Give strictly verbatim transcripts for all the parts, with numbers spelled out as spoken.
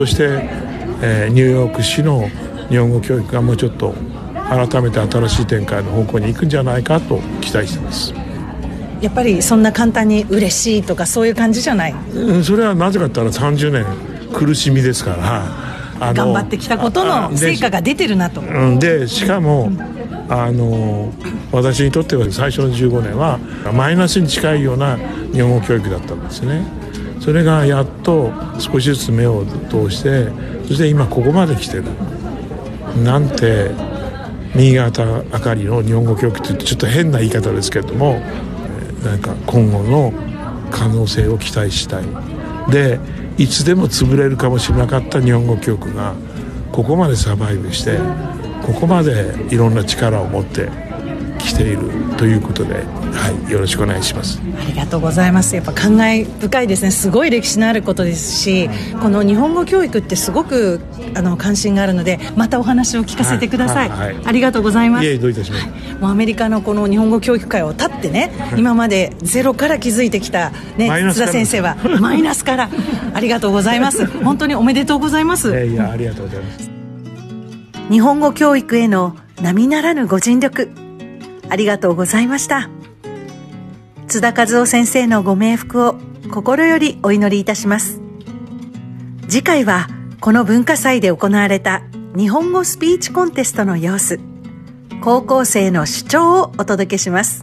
そして、えー、ニューヨーク市の日本語教育がもうちょっと改めて新しい展開の方向に行くんじゃないかと期待しています。 やっぱりそんな簡単に嬉しいとかそういう感じじゃない、 うん、それはなぜかって言ったらさんじゅうねん苦しみですから、 あの頑張ってきたことの成果が出てるなと。 で, でしかも、うん、あの私にとっては最初のじゅうごねんはマイナスに近いような日本語教育だったんですね。それがやっと少しずつ目を通して、そして今ここまで来てるなんて、新潟あかりの日本語教育ってちょっと変な言い方ですけれども、なんか今後の可能性を期待したい。でいつでも潰れるかもしれなかった日本語教育がここまでサバイブして、ここまでいろんな力を持ってきているということで、はい、よろしくお願いします。 ありがとうございます。やっぱ感慨深いですね。すごい歴史のあることですし、この日本語教育ってすごくあの関心があるので、またお話を聞かせてください。はいはいはい、ありがとうございます。 いえ、どういたしまして。 もうアメリカのこの日本語教育界を立ってね、はい、今までゼロから築いてきた、ね、津田先生はマイナスからありがとうございます。本当におめでとうございます。 いやいや、ありがとうございます。 日本語教育への並ならぬご尽力ありがとうございました。津田和夫先生のご冥福を心よりお祈りいたします。次回はこの文化祭で行われた日本語スピーチコンテストの様子、高校生の主張をお届けします。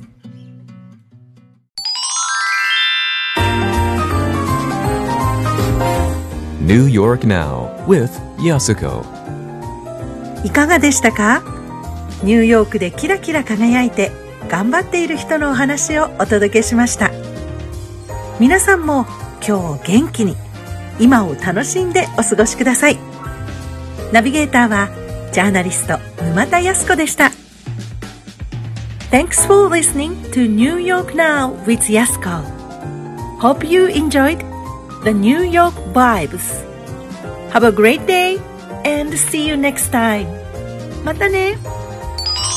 New York Now with Yasuko。 いかがでしたか？ニューヨークでキラキラ輝いて頑張っている人のお話をお届けしました。皆さんも今日元気に今を楽しんでお過ごしください。ナビゲーターはジャーナリスト沼田康子でした。 Thanks for listening to New York Now with Yasuko. Hope you enjoyed the New York vibes. Have a great day and see you next time. またね。